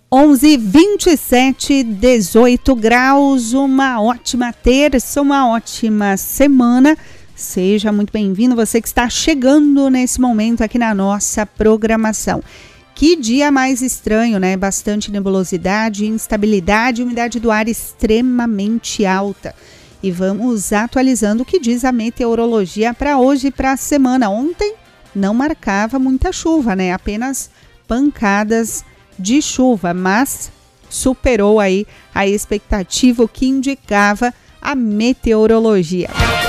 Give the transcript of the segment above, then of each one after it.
11h27, 18 graus, uma ótima terça, uma ótima semana. Seja muito bem-vindo, você que está chegando nesse momento aqui na nossa programação. Que dia mais estranho, né? Bastante nebulosidade, instabilidade, umidade do ar extremamente alta. E vamos atualizando o que diz a meteorologia para hoje e para a semana. Ontem não marcava muita chuva, né? Apenas pancadas de chuva, mas superou aí a expectativa que indicava a meteorologia.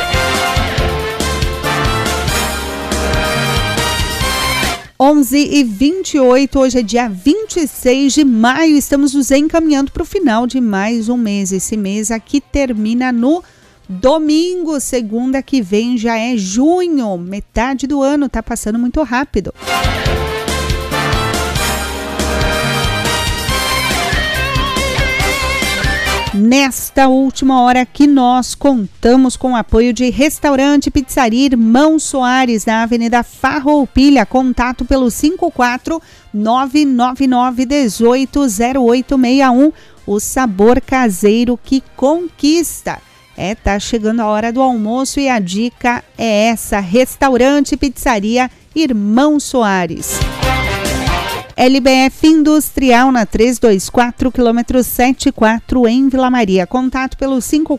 Onze e 28, hoje é dia 26 de maio, estamos nos encaminhando para o final de mais um mês. Esse mês aqui termina no domingo, segunda que vem já é junho, metade do ano, tá passando muito rápido. Nesta última hora que nós contamos com o apoio de Restaurante e Pizzaria Irmão Soares, na Avenida Farroupilha, contato pelo 54999180861, o sabor caseiro que conquista. Tá chegando a hora do almoço e a dica é essa, Restaurante e Pizzaria Irmão Soares. LBF Industrial na 324 km 74 em Vila Maria. Contato pelo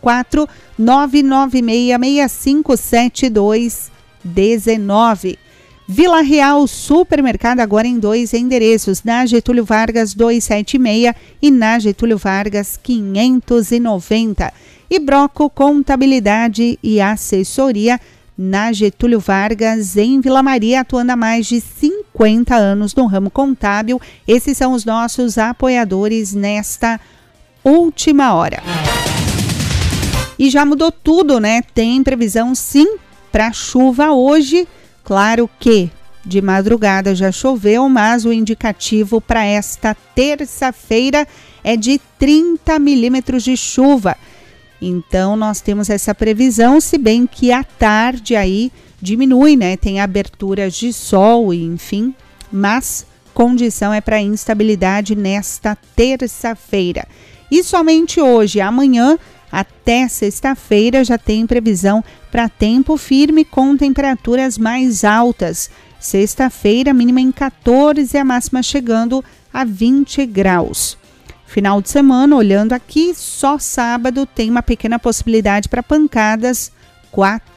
54996657219. Vila Real Supermercado agora em 2 endereços, na Getúlio Vargas 276 e na Getúlio Vargas 590. E Broco Contabilidade e Assessoria na Getúlio Vargas, em Vila Maria, atuando há mais de 50 anos no ramo contábil. Esses são os nossos apoiadores nesta última hora. E já mudou tudo, né? Tem previsão sim para chuva hoje. Claro que de madrugada já choveu, mas o indicativo para esta terça-feira é de 30 milímetros de chuva. Então, nós temos essa previsão, se bem que à tarde aí diminui, né? Tem aberturas de sol, e enfim, mas condição é para instabilidade nesta terça-feira. E somente hoje, amanhã, até sexta-feira, já tem previsão para tempo firme com temperaturas mais altas. Sexta-feira, mínima em 14 e a máxima chegando a 20 graus. Final de semana, olhando aqui, só sábado tem uma pequena possibilidade para pancadas, 4